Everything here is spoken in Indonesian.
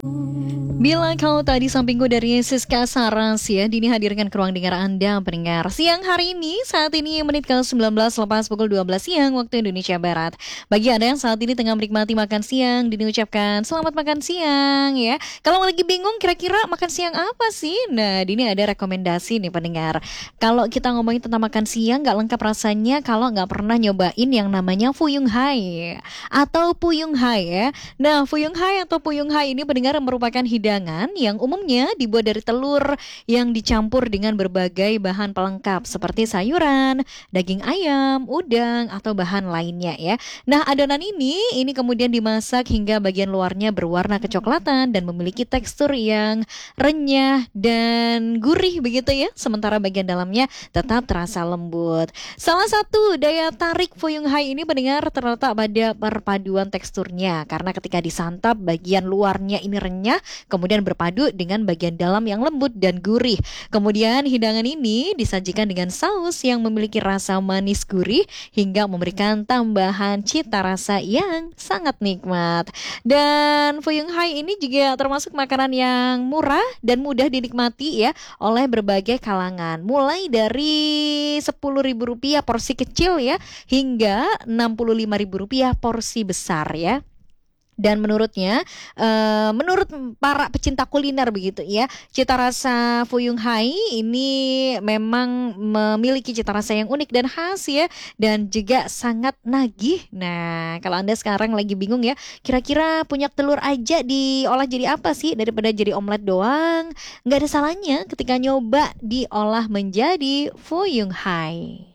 Bila kau tak di sampingku dari Siska Saras ya, Dini hadirkan ke ruang dengar Anda pendengar siang hari ini. Saat ini menit ke 19 lepas pukul 12 siang waktu Indonesia Barat. Bagi Anda yang saat ini tengah menikmati makan siang, Dini ucapkan selamat makan siang ya. Kalau lagi bingung kira-kira makan siang apa sih? Nah, Dini ada rekomendasi nih pendengar. Kalau kita ngomongin tentang makan siang gak lengkap rasanya kalau gak pernah nyobain yang namanya Fuyung Hai atau Puyung Hai ya. Nah, Fuyung Hai atau Puyung Hai ini pendengar merupakan hidangan yang umumnya dibuat dari telur yang dicampur dengan berbagai bahan pelengkap seperti sayuran, daging ayam, udang, atau bahan lainnya ya. Nah, adonan ini kemudian dimasak hingga bagian luarnya berwarna kecoklatan dan memiliki tekstur yang renyah dan gurih begitu ya. Sementara bagian dalamnya tetap terasa lembut. Salah satu daya tarik Fuyung Hai ini pendengar terletak pada perpaduan teksturnya karena ketika disantap bagian luarnya ini renyah kemudian berpadu dengan bagian dalam yang lembut dan gurih. Kemudian hidangan ini disajikan dengan saus yang memiliki rasa manis gurih hingga memberikan tambahan cita rasa yang sangat nikmat. Dan Fuyung Hai ini juga termasuk makanan yang murah dan mudah dinikmati ya oleh berbagai kalangan. Mulai dari Rp10.000 porsi kecil ya hingga Rp65.000 porsi besar ya. Dan menurut para pecinta kuliner begitu ya, cita rasa Fuyung Hai ini memang memiliki cita rasa yang unik dan khas ya, dan juga sangat nagih. Nah, kalau Anda sekarang lagi bingung ya, kira-kira punya telur aja diolah jadi apa sih daripada jadi omelet doang? Nggak ada salahnya ketika nyoba diolah menjadi Fuyung Hai.